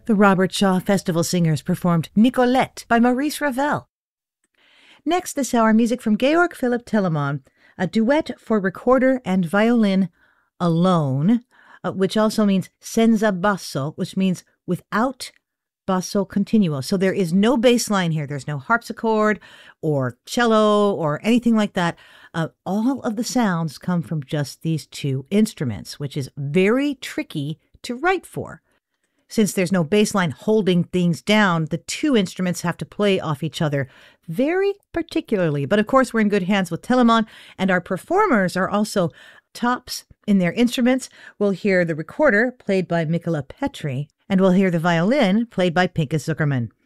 The Robert Shaw Festival Singers performed Nicolette by Maurice Ravel. Next this hour, music from Georg Philipp Telemann, a duet for recorder and violin alone, which also means senza basso, which means without basso continuo. So there is no bass line here. There's no harpsichord or cello or anything like that. All of the sounds come from just these two instruments, which is very tricky to write for. Since there's no bass line holding things down, the two instruments have to play off each other very particularly. But of course, we're in good hands with Telemann, and our performers are also tops in their instruments. We'll hear the recorder played by Mikola Petri, and we'll hear the violin played by Pinka Zuckerman.